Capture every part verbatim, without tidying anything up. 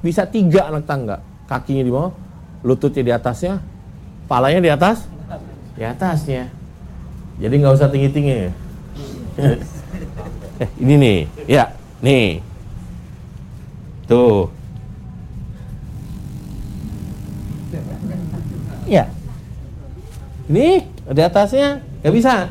bisa tiga anak tangga. Kakinya di bawah, lututnya di atasnya, palanya di atas, di atasnya. Jadi nggak usah tinggi-tinggi. eh, ini nih, ya, nih, tuh, ya, ini di atasnya nggak bisa.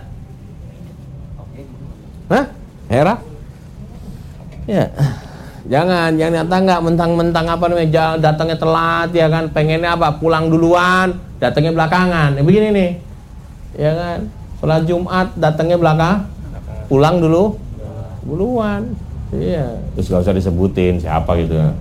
Hah? Hera? Ya. Jangan, jangan tangga mentang-mentang apa namanya datangnya telat ya kan, pengennya apa? Pulang duluan, datangnya belakangan. Ya begini nih. Ya kan? Sholat Jumat datangnya belakang, pulang dulu duluan. Iya. Terus gak usah disebutin siapa gitu ya.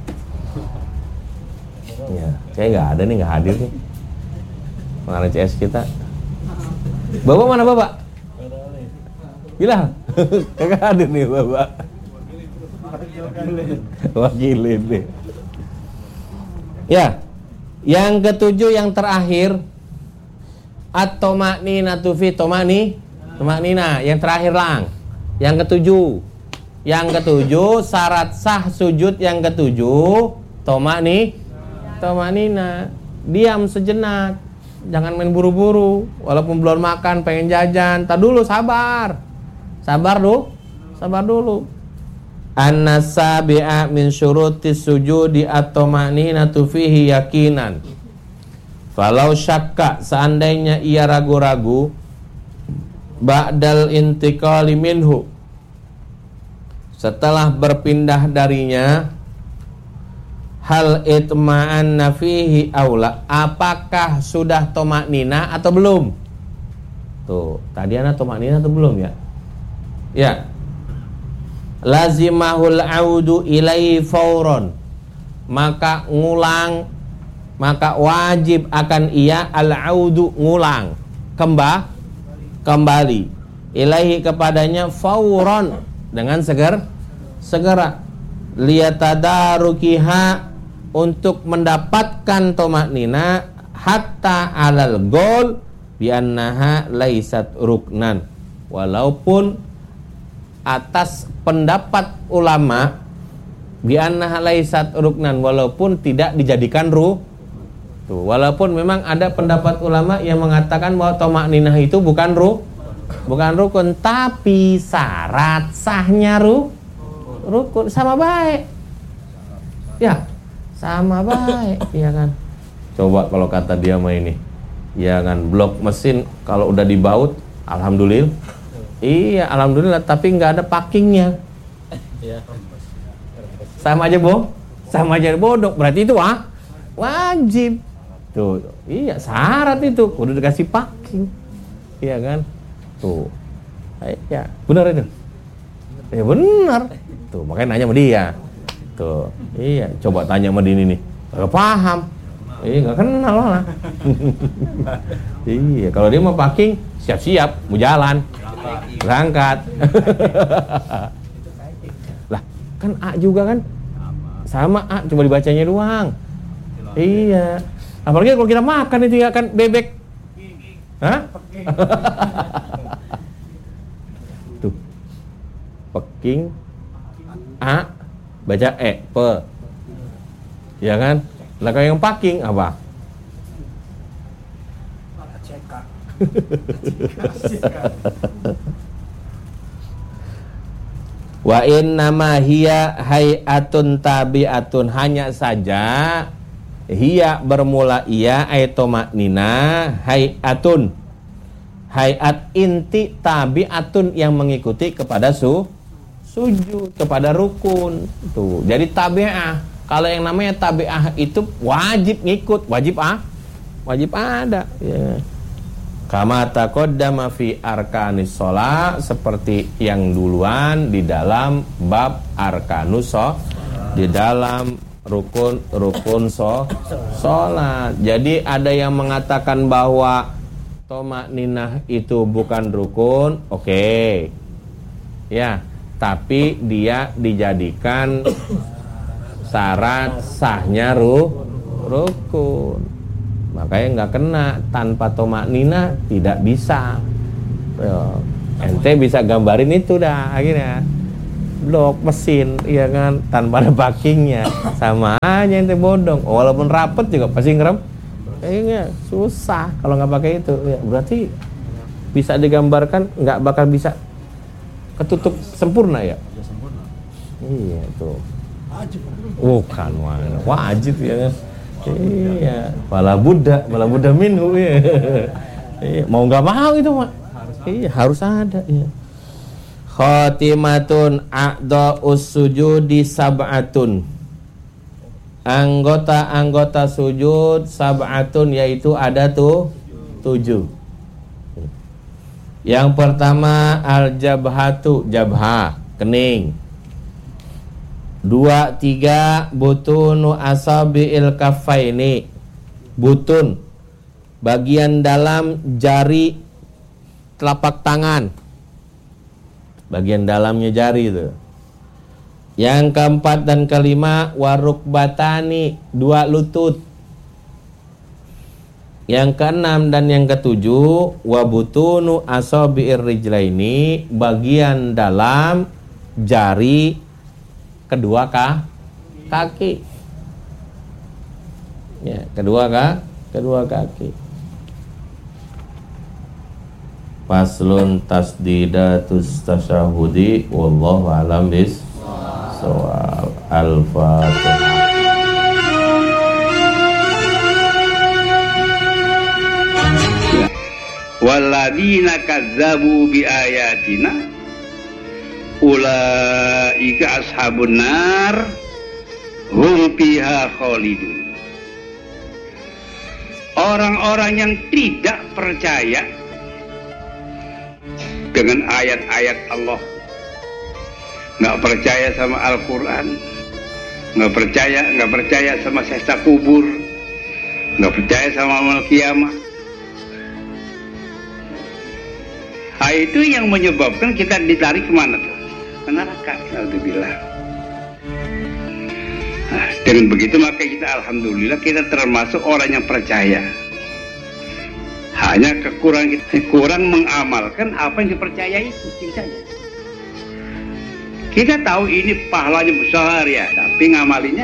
Ya, saya nggak ada nih, nggak hadir nih. Pengarang C S kita. Bapak mana Bapak? Bilang, kagak hadir nih Bapak. Wakilin nih. Ya, yang ketujuh yang terakhir, at-tomakninatu fi tomani, tomaknina yang terakhir lang. Yang ketujuh, yang ketujuh syarat sah sujud yang ketujuh, tomakni, tomaknina, diam sejenak, jangan main buru-buru, walaupun belum makan pengen jajan, tar dulu sabar. Sabar dulu, sabar dulu. An-nasabi'a min syurutis sujudi at-tomakninatu fihi yakinan. Falau syakka, seandainya ia ragu-ragu, ba'dal intiqali minhu, setelah berpindah darinya, hal itma'anna fihi aula, apakah sudah tomaknina atau belum? Tuh, tadi ana tomaknina atau belum ya? Ya. Lazimahul audu ilai fauron, maka ngulang, maka wajib akan ia al-audu ngulang, kembali kembali ilaihi kepadanya fauron, dengan seger segera, liyatadarukiha, untuk mendapatkan tomaknina, hatta alal gol bi annaha laisat ruknan, walaupun atas pendapat ulama bi annaha laisat ruknan, walaupun tidak dijadikan ruh. Tuh, walaupun memang ada pendapat ulama yang mengatakan bahwa tomakninah itu bukan ruh, bukan rukun, tapi syarat sahnya ruh rukun sama baik. Ya, sama baik, ya kan. Coba kalau kata dia mah ini, ya kan, blok mesin kalau udah dibaut, alhamdulillah. Iya, alhamdulillah, tapi nggak ada packingnya. Sama aja boh, sama aja bodoh. Berarti itu ah, wajib. Tuh, iya, syarat itu udah dikasih packing, iya kan? Tuh, ya benar itu. Ya benar. Tuh, makanya nanya sama dia. Tuh, iya, coba tanya sama Dini nih, nggak paham. Iya, nggak kenal lah. Iya, kalau dia mau packing, siap-siap, mau jalan, berangkat. Lah, kan A juga kan? Sama A, cuma dibacanya doang. Iya. Apalagi kalau kita makan itu ya kan bebek. Hah? Tuh. Peking A baca E, pe. Ya kan? Lah kalau yang packing apa? Wa innama hiya hayatun tabi'atun, hanya saja hiya bermula ia aitomaknina hayatun, hayat inti tabi'atun yang mengikuti kepada su sujud, kepada rukun. Tuh, jadi tabi'ah. Kalau yang namanya tabi'ah itu wajib ngikut, wajib ah, wajib ada. Ya. Kama taqaddama fi arkanis shalah, seperti yang duluan di dalam bab arkanus shalah, di dalam rukun-rukun shalat. Jadi ada yang mengatakan bahwa tomakninah itu bukan rukun, oke. Okay. Ya, tapi dia dijadikan syarat sahnya ruh rukun, makanya nggak kena. Tanpa tomaknina tidak bisa. Yo, ente bisa gambarin itu dah akhirnya. blok mesin, iya kan, tanpa ada backingnya, sama aja ente bodong. Oh, walaupun rapet juga pasti ngerem. Kayaknya susah kalau nggak pakai itu. Ya, berarti bisa digambarkan nggak bakal bisa ketutup sempurna ya? Iya tuh. Bukan wajib ya. Iya, malah Buddha, malah Buddha minhu ya. Iya, mau nggak mau itu mak. Iya, harus ada ya. Khatimatun a'dha'us sujudi sab'atun. Anggota-anggota sujud sab'atun, yaitu ada tuh tujuh. Yang pertama al-jabhatu, jabha, kening. Dua, tiga, butunu asabi'il kaffaini, butun, bagian dalam jari telapak tangan, bagian dalamnya jari itu. Yang keempat dan kelima warukbatani, dua lutut. Yang keenam dan yang ketujuh wabutunu asabi'ir rijlaini, bagian dalam jari kedua kah? kaki. Ya, kedua kah? Kedua kaki. Faslun tasdidatus tasyahudi wallahu a'lam bis shawab. Al-Fatihah. Walladzina kazzabu bi ayatina ulaika ashabun nar hum fiha khalidun. Orang-orang yang tidak percaya dengan ayat-ayat Allah, nggak percaya sama Al-Quran, nggak percaya nggak percaya sama siksa kubur, nggak percaya sama amal kiamat. Nah, itu yang menyebabkan kita ditarik kemana tuh? Ke neraka. Alhamdulillah. Nah, dengan begitu maka kita alhamdulillah kita termasuk orang yang percaya. Hanya kekurangan kita kurang mengamalkan apa yang dipercaya itu, itu saja. Kita tahu ini pahalanya besar ya, tapi ngamalinya.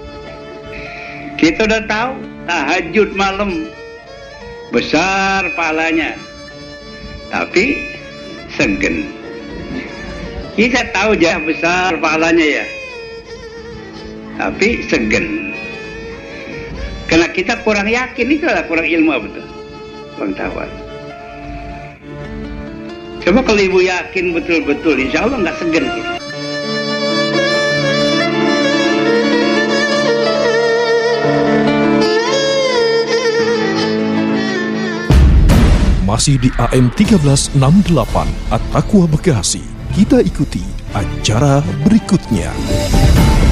Kita udah tahu tahajud malam besar pahalanya, tapi segen. Kita tahu jah besar pahalanya ya, tapi segen. Karena kita kurang yakin, itu adalah kurang ilmu betul, kurang tahu. Coba kalau ibu yakin betul-betul, insya Allah nggak segen kita. Masih di A M seribu tiga ratus enam puluh delapan At-Taqwa Bekasi. Kita ikuti acara berikutnya.